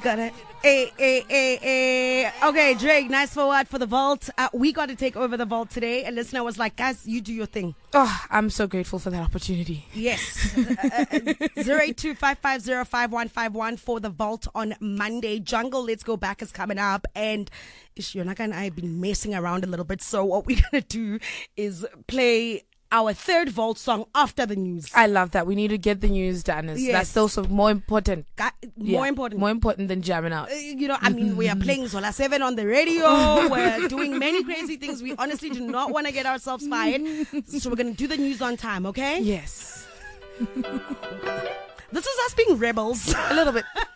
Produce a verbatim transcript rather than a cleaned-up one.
got it. Eh, eh, eh, eh. Okay, Drake, nice forward for the vault. Uh, we got to take over the vault today. And listener was like, guys, you do your thing. Oh, I'm so grateful for that opportunity. Yes. zero eight two five five zero five one five one for the vault on Monday. Jungle Let's Go Back is coming up. And Ishionaka and I have been messing around a little bit. So what we're going to do is play our third vault song after the news. I love that. We need to get the news done. Yes. That's also more important. Got, more Yeah, important. More important than jamming out. Uh, you know, I mean, we are playing Zola seven on the radio. We're doing many crazy things. We honestly do not want to get ourselves fired. So we're going to do the news on time, okay? Yes. This is us being rebels. A little bit.